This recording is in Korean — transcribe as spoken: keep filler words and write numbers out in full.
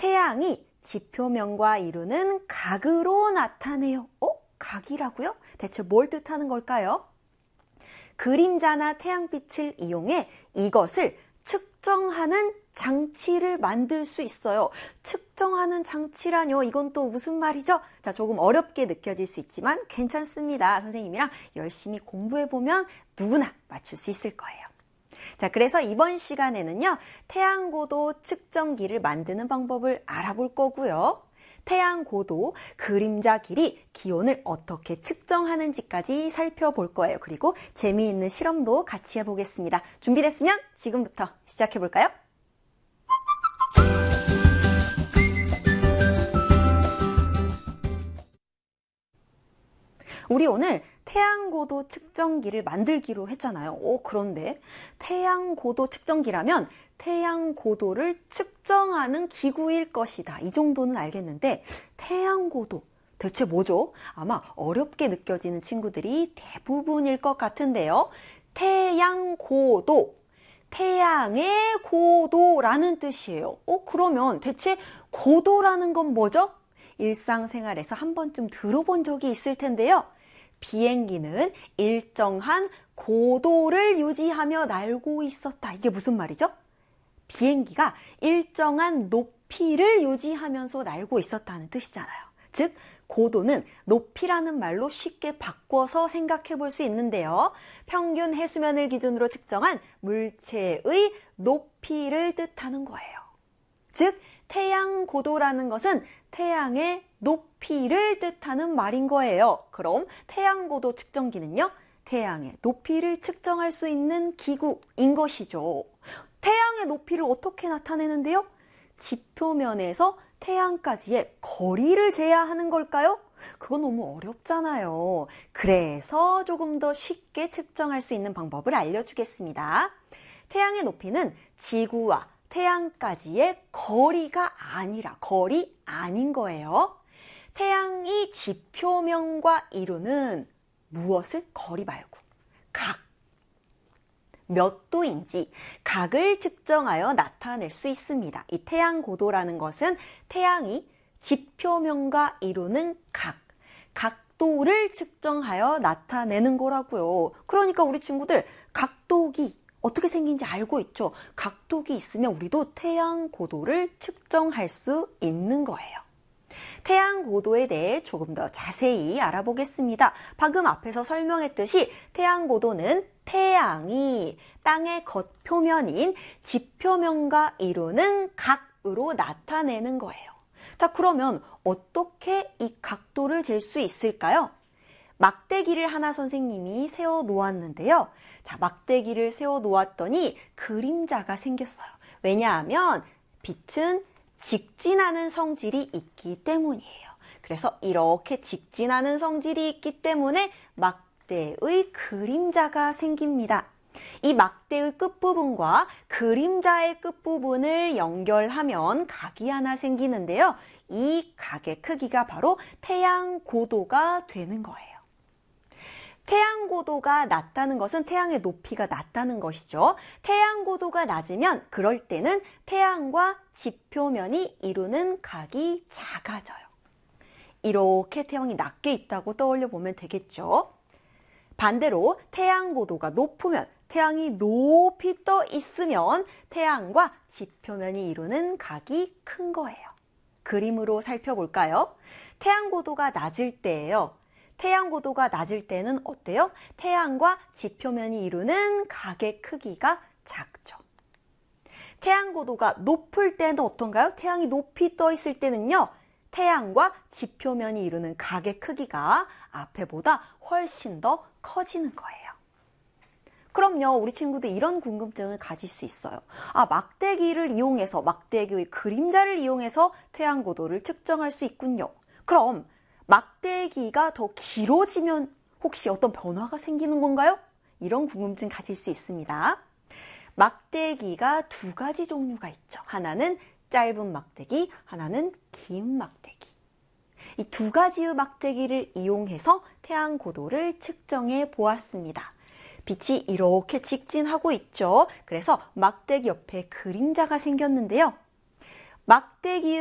태양이 지표면과 이루는 각으로 나타내요. 어? 각이라고요? 대체 뭘 뜻하는 걸까요? 그림자나 태양빛을 이용해 이것을 측정하는 장치를 만들 수 있어요. 측정하는 장치라뇨? 이건 또 무슨 말이죠? 자, 조금 어렵게 느껴질 수 있지만 괜찮습니다. 선생님이랑 열심히 공부해보면 누구나 맞출 수 있을 거예요. 자, 그래서 이번 시간에는요, 태양고도 측정기를 만드는 방법을 알아볼 거고요. 태양고도, 그림자 길이, 기온을 어떻게 측정하는지까지 살펴볼 거예요. 그리고 재미있는 실험도 같이 해보겠습니다. 준비됐으면 지금부터 시작해볼까요? 우리 오늘 태양고도 측정기를 만들기로 했잖아요. 오, 그런데 태양고도 측정기라면 태양고도를 측정하는 기구일 것이다. 이 정도는 알겠는데 태양고도 대체 뭐죠? 아마 어렵게 느껴지는 친구들이 대부분일 것 같은데요. 태양고도, 태양의 고도라는 뜻이에요. 어, 그러면 대체 고도라는 건 뭐죠? 일상생활에서 한 번쯤 들어본 적이 있을 텐데요. 비행기는 일정한 고도를 유지하며 날고 있었다. 이게 무슨 말이죠? 비행기가 일정한 높이를 유지하면서 날고 있었다는 뜻이잖아요. 즉, 고도는 높이라는 말로 쉽게 바꿔서 생각해 볼 수 있는데요. 평균 해수면을 기준으로 측정한 물체의 높이를 뜻하는 거예요. 즉, 태양 고도라는 것은 태양의 높이를 뜻하는 말인 거예요. 그럼 태양고도 측정기는요, 태양의 높이를 측정할 수 있는 기구인 것이죠. 태양의 높이를 어떻게 나타내는데요? 지표면에서 태양까지의 거리를 재야 하는 걸까요? 그건 너무 어렵잖아요. 그래서 조금 더 쉽게 측정할 수 있는 방법을 알려주겠습니다. 태양의 높이는 지구와 태양까지의 거리가 아니라 거리 아닌 거예요. 태양이 지표면과 이루는 무엇을? 거리 말고 각. 몇 도인지 각을 측정하여 나타낼 수 있습니다. 이 태양 고도라는 것은 태양이 지표면과 이루는 각, 각도를 측정하여 나타내는 거라고요. 그러니까 우리 친구들 각도기 어떻게 생긴지 알고 있죠? 각도기 있으면 우리도 태양 고도를 측정할 수 있는 거예요. 태양 고도에 대해 조금 더 자세히 알아보겠습니다. 방금 앞에서 설명했듯이 태양 고도는 태양이 땅의 겉표면인 지표면과 이루는 각으로 나타내는 거예요. 자, 그러면 어떻게 이 각도를 잴 수 있을까요? 막대기를 하나 선생님이 세워 놓았는데요. 자, 막대기를 세워 놓았더니 그림자가 생겼어요. 왜냐하면 빛은 직진하는 성질이 있기 때문이에요. 그래서 이렇게 직진하는 성질이 있기 때문에 막대의 그림자가 생깁니다. 이 막대의 끝부분과 그림자의 끝부분을 연결하면 각이 하나 생기는데요. 이 각의 크기가 바로 태양 고도가 되는 거예요. 태양 고도가 낮다는 것은 태양의 높이가 낮다는 것이죠. 태양 고도가 낮으면 그럴 때는 태양과 지표면이 이루는 각이 작아져요. 이렇게 태양이 낮게 있다고 떠올려 보면 되겠죠. 반대로 태양 고도가 높으면 태양이 높이 떠 있으면 태양과 지표면이 이루는 각이 큰 거예요. 그림으로 살펴볼까요? 태양 고도가 낮을 때예요. 태양 고도가 낮을 때는 어때요? 태양과 지표면이 이루는 각의 크기가 작죠. 태양 고도가 높을 때는 어떤가요? 태양이 높이 떠 있을 때는요. 태양과 지표면이 이루는 각의 크기가 앞에보다 훨씬 더 커지는 거예요. 그럼요, 우리 친구들 이런 궁금증을 가질 수 있어요. 아, 막대기를 이용해서, 막대기의 그림자를 이용해서 태양 고도를 측정할 수 있군요. 그럼 막대기가 더 길어지면 혹시 어떤 변화가 생기는 건가요? 이런 궁금증 가질 수 있습니다. 막대기가 두 가지 종류가 있죠. 하나는 짧은 막대기, 하나는 긴 막대기. 이 두 가지의 막대기를 이용해서 태양 고도를 측정해 보았습니다. 빛이 이렇게 직진하고 있죠. 그래서 막대기 옆에 그림자가 생겼는데요. 막대기의